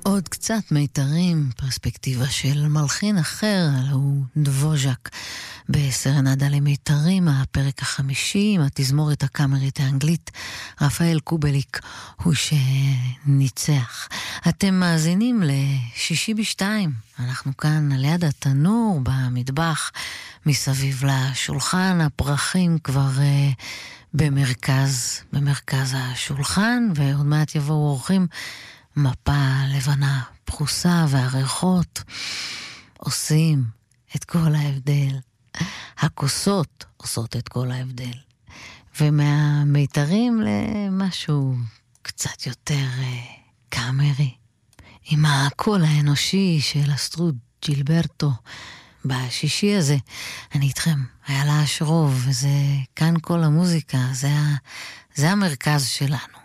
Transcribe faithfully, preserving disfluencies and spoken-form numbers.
עוד קצת מיתרים, פרספקטיבה של מלחין אחר, הוא דבוז'ק בסרנדה למיתרים, הפרק החמישי, עם התזמורת הקאמרית האנגלית, רפאל קובליק הוא שניצח. אתם מאזינים לשישי בשתיים, אנחנו כאן על יד התנור במטבח, מסביב לשולחן, הפרחים כבר uh, במרכז, במרכז השולחן, ועוד מעט יבואו אורחים, מפה לבנה פחוסה והריחות עושים את כל ההבדל. הכוסות עושות את כל ההבדל. ומהמיתרים למשהו קצת יותר uh, קאמרי. עם הקול האנושי של אסטרוד ג'ילברטו בשישי הזה. אני איתכם, היה לה שרוב, וזה כאן כל המוזיקה, זה, ה, זה המרכז שלנו.